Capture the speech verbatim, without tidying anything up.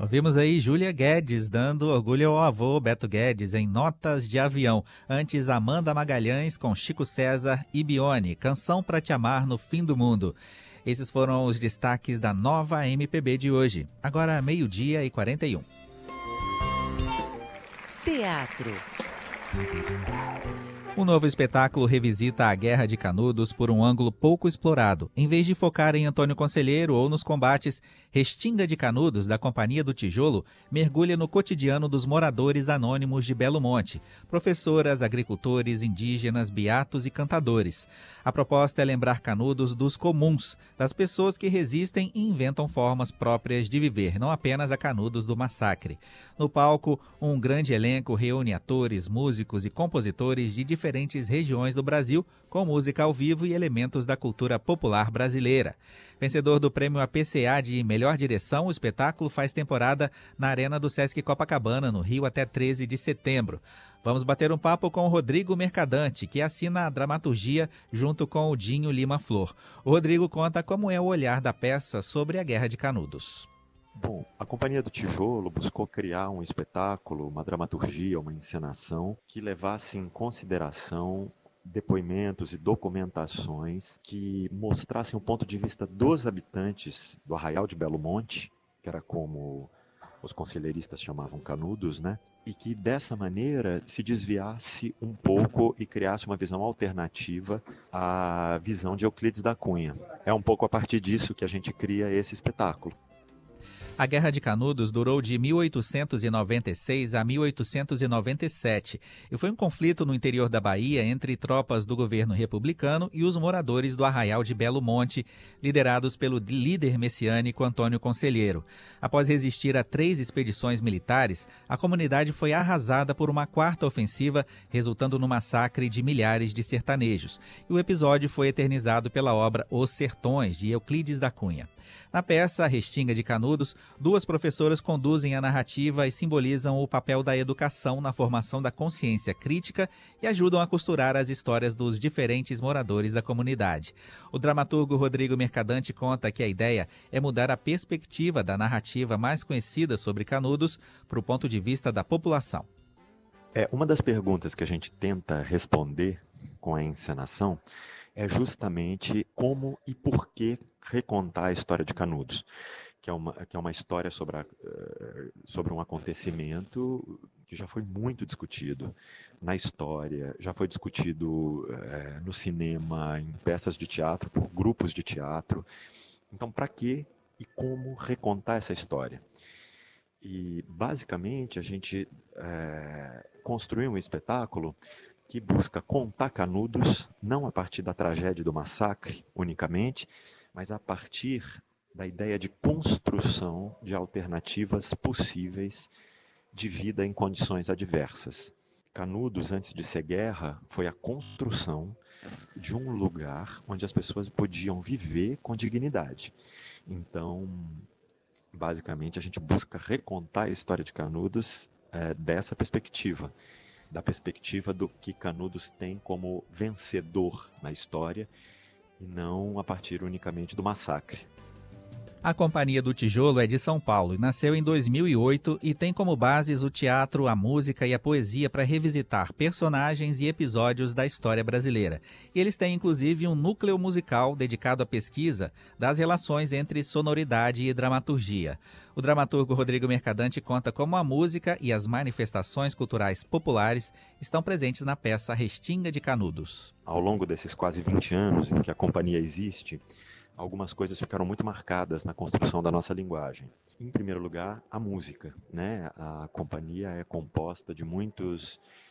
Ouvimos aí Júlia Guedes dando orgulho ao avô Beto Guedes em Notas de Avião. Antes, Amanda Magalhães com Chico César e Bione, Canção pra Te Amar no Fim do Mundo. Esses foram os destaques da nova M P B de hoje. Agora, meio-dia e quarenta e um. Teatro. Um novo espetáculo revisita a Guerra de Canudos por um ângulo pouco explorado. Em vez de focar em Antônio Conselheiro ou nos combates, Restinga de Canudos, da Companhia do Tijolo, mergulha no cotidiano dos moradores anônimos de Belo Monte, professoras, agricultores, indígenas, beatos e cantadores. A proposta é lembrar Canudos dos comuns, das pessoas que resistem e inventam formas próprias de viver, não apenas a Canudos do massacre. No palco, um grande elenco reúne atores, músicos e compositores de diferentes diferentes regiões do Brasil, com música ao vivo e elementos da cultura popular brasileira. Vencedor do prêmio A P C A de Melhor Direção, o espetáculo faz temporada na Arena do Sesc Copacabana, no Rio, até treze de setembro. Vamos bater um papo com o Rodrigo Mercadante, que assina a dramaturgia junto com o Dinho Lima Flor. O Rodrigo conta como é o olhar da peça sobre a Guerra de Canudos. Bom, a Companhia do Tijolo buscou criar um espetáculo, uma dramaturgia, uma encenação que levasse em consideração depoimentos e documentações que mostrassem o ponto de vista dos habitantes do Arraial de Belo Monte, que era como os conselheiristas chamavam Canudos, né? E que dessa maneira se desviasse um pouco e criasse uma visão alternativa à visão de Euclides da Cunha. É um pouco a partir disso que a gente cria esse espetáculo. A Guerra de Canudos durou de mil oitocentos e noventa e seis a mil oitocentos e noventa e sete e foi um conflito no interior da Bahia entre tropas do governo republicano e os moradores do Arraial de Belo Monte, liderados pelo líder messiânico Antônio Conselheiro. Após resistir a três expedições militares, a comunidade foi arrasada por uma quarta ofensiva, resultando no massacre de milhares de sertanejos. E o episódio foi eternizado pela obra Os Sertões, de Euclides da Cunha. Na peça Restinga de Canudos, duas professoras conduzem a narrativa e simbolizam o papel da educação na formação da consciência crítica e ajudam a costurar as histórias dos diferentes moradores da comunidade. O dramaturgo Rodrigo Mercadante conta que a ideia é mudar a perspectiva da narrativa mais conhecida sobre Canudos para o ponto de vista da população. É, uma das perguntas que a gente tenta responder com a encenação é justamente como e por que recontar a história de Canudos, que é uma, que é uma história sobre, a, sobre um acontecimento que já foi muito discutido na história, já foi discutido é, no cinema, em peças de teatro, por grupos de teatro. Então, para que e como recontar essa história? E, basicamente, a gente é, construiu um espetáculo que busca contar Canudos, não a partir da tragédia do massacre unicamente, mas a partir da ideia de construção de alternativas possíveis de vida em condições adversas. Canudos, antes de ser guerra, foi a construção de um lugar onde as pessoas podiam viver com dignidade. Então, basicamente, a gente busca recontar a história de Canudos é, dessa perspectiva. Da perspectiva do que Canudos tem como vencedor na história e não a partir unicamente do massacre. A Companhia do Tijolo é de São Paulo e nasceu em dois mil e oito e tem como bases o teatro, a música e a poesia para revisitar personagens e episódios da história brasileira. E eles têm inclusive um núcleo musical dedicado à pesquisa das relações entre sonoridade e dramaturgia. O dramaturgo Rodrigo Mercadante conta como a música e as manifestações culturais populares estão presentes na peça Restinga de Canudos. Ao longo desses quase vinte anos em que a companhia existe, algumas coisas ficaram muito marcadas na construção da nossa linguagem. Em primeiro lugar, a música, né? A companhia é composta de muitos